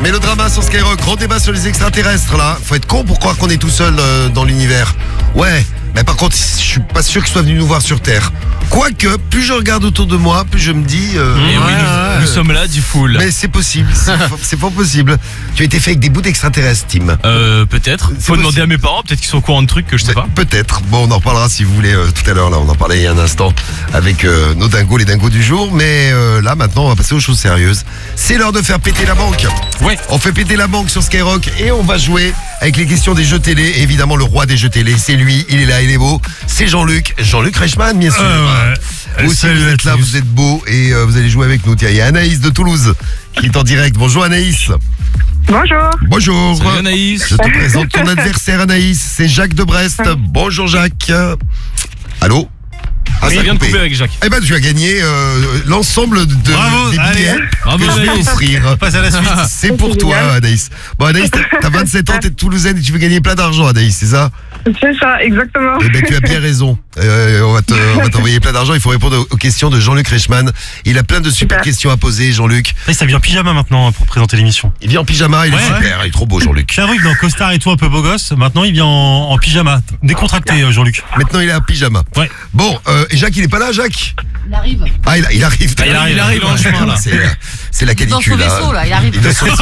Mélodrama sur Skyrock, grand débat sur les extraterrestres là. Faut être con pour croire qu'on est tout seul dans l'univers. Ouais, mais par contre, je suis pas sûr qu'ils soient venus nous voir sur Terre. Quoique, plus je regarde autour de moi, plus je me dis... nous sommes là du full. Mais c'est possible, c'est pas possible. Tu as été fait avec des bouts d'extraterrestres, Tim. Peut-être. Faut demander à mes parents, peut-être qu'ils sont au courant de trucs que je sais pas. Peut-être. Bon, on en reparlera si vous voulez tout à l'heure. Là, on en parlait il y a un instant avec nos dingos, les dingos du jour. Mais là, maintenant, on va passer aux choses sérieuses. C'est l'heure de faire péter la banque. Ouais. On fait péter la banque sur Skyrock et on va jouer avec les questions des jeux télé. Et évidemment, le roi des jeux télé, c'est lui. Il est là, il est beau. C'est Jean-Luc Reichmann, bien sûr. Vous aussi, vous êtes là, vous êtes beau et vous allez jouer avec nous. Tiens, il y a Anaïs de Toulouse qui est en direct. Bonjour Anaïs. Bonjour. Bonjour. Salut Anaïs. Je te présente ton adversaire Anaïs, c'est Jacques de Brest. Bonjour Jacques. Allô? Oui, il vient de couper avec Jacques. Eh ben, tu as gagné l'ensemble des billets Bravo, que je vais Anaïs. offrir. On passe à la suite. C'est pour toi, Anaïs. Bon, Anaïs, t'as 27 ans, t'es de Toulousaine et tu veux gagner plein d'argent, Anaïs, c'est ça? C'est ça, exactement. Eh ben, tu as bien raison. On va t'envoyer plein d'argent. Il faut répondre aux questions de Jean-Luc Reichmann. Il a plein de super questions à poser, Jean-Luc. Il s'habille en pyjama maintenant pour présenter l'émission. Il vient en pyjama, il est super, il est trop beau, Jean-Luc. J'arrive dans costard et tout un peu beau gosse. Maintenant, il vient en pyjama. Décontracté, Jean-Luc. Maintenant, il est en pyjama. Ouais. Bon, et Jacques, il est pas là, Jacques? Il arrive. Ah, il arrive. Il arrive en chemin, là. C'est la canicule, dans son vaisseau, là, il arrive. Il est dans son-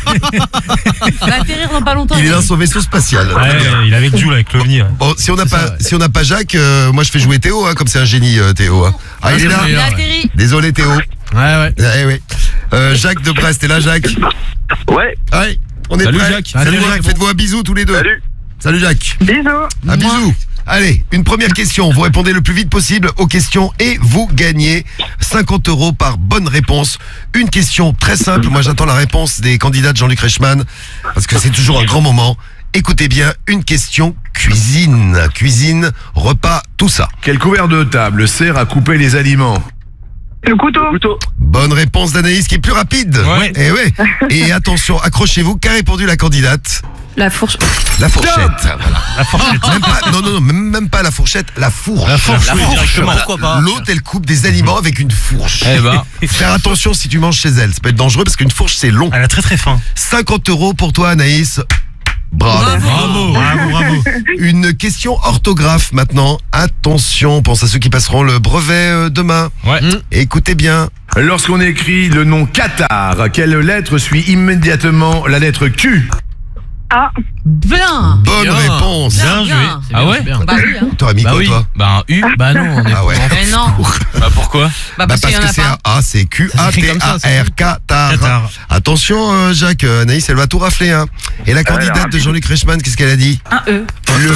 Il va atterrir dans pas longtemps. il est dans son vaisseau spatial. Ouais, il est avec Jules, avec l'OVNI. Bon, si on n'a pas Jacques, moi je fais jouer Théo, comme c'est un génie, Théo. Ah, il est là. Il a atterri. Désolé, Théo. Ouais. Eh oui. Jacques de Brest, t'es là, Jacques? Ouais. Ouais. On est Salut, prêts. Jacques. Salut, Salut, Jacques. Faites-vous un bisou tous les deux. Salut. Salut, Jacques. Bisous. Un bisou. Allez, une première question. Vous répondez le plus vite possible aux questions et vous gagnez 50 € par bonne réponse. Une question très simple. Moi, j'attends la réponse des candidats de Jean-Luc Reichmann parce que c'est toujours un grand moment. Écoutez bien, une question cuisine. Cuisine, repas, tout ça. Quel couvert de table sert à couper les aliments? Le couteau. Bonne réponse d'Anaïs qui est plus rapide. Ouais. Et ouais. Et attention, accrochez-vous. Qu'a répondu la candidate? La fourche. La fourchette. Voilà. La fourchette. Même pas, non, même pas la fourchette, la fourche. La fourche, La oui, fourche, directement. pourquoi pas? L'autre, elle coupe des aliments avec une fourche. Eh ben. Faire attention si tu manges chez elle. Ça peut être dangereux parce qu'une fourche, c'est long. Elle a très très faim. 50 € pour toi, Anaïs. Bravo. Bravo. Une question orthographe maintenant. Attention, pense à ceux qui passeront le brevet demain. Ouais. Écoutez bien. Lorsqu'on écrit le nom Qatar, quelle lettre suit immédiatement la lettre Q? Ah, Bien. Bonne Bien. réponse. Bien joué. Ah ouais? Bah oui, hein. T'aurais mis Bah quoi, oui. toi? Bah un U. Bah non, on est Ah ouais. Mais non. Bah pourquoi? Bah Bah parce qu'il y en parce que a c'est pas. un A, c'est Q-A-T-A-R, Qatar. Qatar. Attention, Jacques, Anaïs, elle va tout rafler. Hein. Et la candidate de Jean-Luc Reichmann, qu'est-ce qu'elle a dit? Un E. Le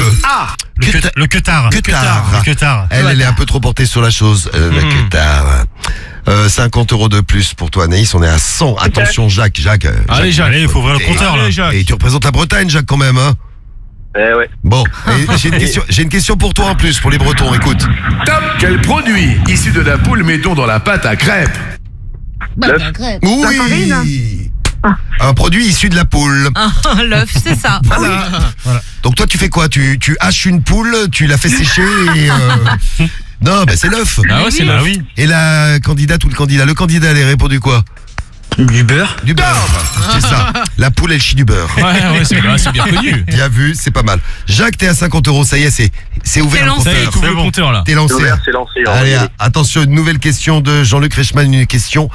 Le queutard. Queutard. Le queutard. Elle est un peu trop portée sur la chose. Le queutard. 50 € de plus pour toi, Anaïs. On est à 100. Attention, Jacques. Allez, Jacques. Allez, il faut ouvrir le compteur là. Et tu représentes la Bretagne, Jacques, quand même. Hein. Eh ouais. Bon, et j'ai une question pour toi en plus, pour les Bretons. Écoute. Top. Quel produit issu de la poule mettons dans la pâte à crêpes? Bah la crêpe. Oui. Un produit issu de la poule. L'œuf, c'est ça. Voilà. Donc toi, tu fais quoi? Tu haches une poule, tu la fais sécher et... Non, ben c'est l'œuf. Ah ouais, c'est Bah là. oui. Et la candidate ou le candidat? Le candidat, elle a répondu quoi? Du beurre. Du beurre. C'est ça. La poule, elle chie du beurre. Ouais, c'est bien connu. Bien vu, c'est pas mal. Jacques, t'es à 50 €, ça y est, c'est ouvert C'est le lancé. Ça y est, compteur. tout C'est le bon. compteur là. T'es lancé. C'est lancé. Allez, attention, une nouvelle question de Jean-Luc Reichmann, une question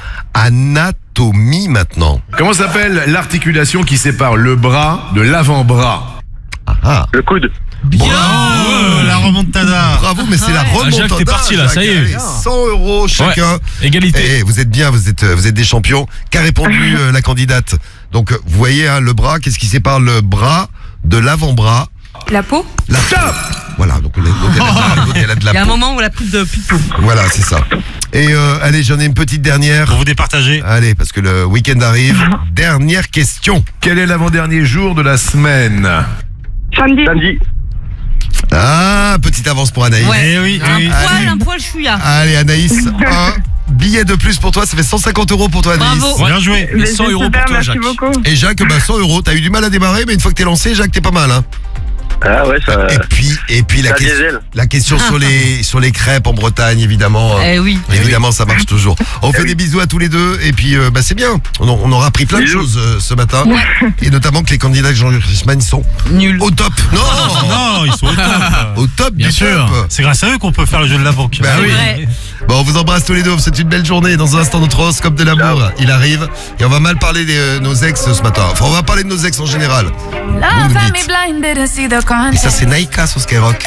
anatomie maintenant. Comment s'appelle l'articulation qui sépare le bras de l'avant-bras? Ah, Le coude. Bien. La remontada. bravo, mais c'est la Ouais. remontada. Jacques, t'es parti, là, ça y est. Allez, 100 € chacun. Égalité. Et vous êtes bien, vous êtes des champions. Qu'a répondu la candidate? Donc, vous voyez, hein, le bras, qu'est-ce qui sépare le bras de l'avant-bras? La peau. La peau. Voilà, donc l'autre, elle a de Il y la a un peau. moment où elle a plus de peau. Voilà, c'est ça. Et allez, j'en ai une petite dernière. Pour vous départager. Allez, parce que le week-end arrive. Dernière question. Quel est l'avant-dernier jour de la semaine? samedi. Ah, petite avance pour Anaïs. Ouais. Eh oui, Un poil chouïa. Allez, Anaïs, un billet de plus pour toi, ça fait 150 € pour toi, Anaïs. Bravo. Bien joué. Mais 100 € c'est pour super, toi, merci Jacques. beaucoup. Et Jacques, 100 €. T'as eu du mal à démarrer, mais une fois que t'es lancé, Jacques, t'es pas mal, hein. Ah ouais, ça. Et puis Ça diesel. la question sur les crêpes en Bretagne, évidemment. Eh oui. Évidemment, ça marche toujours. On fait des bisous à tous les deux et puis c'est bien. On aura appris plein de Bisous. choses ce matin et notamment que les candidats de Jean-Luc Reichmann sont Nul. au top. Non, Non, ils sont au top. au top Bien du sûr. top. C'est grâce à eux qu'on peut faire le jeu de la banque. Bah oui. vrai. Bon, on vous embrasse tous les deux. C'est une belle journée. Dans un instant, notre horoscope de l'amour, il arrive et on va mal parler de nos ex ce matin. Enfin, on va parler de nos ex en général. Vous nous dites. Et ça, c'est Naïka sur Skyrock.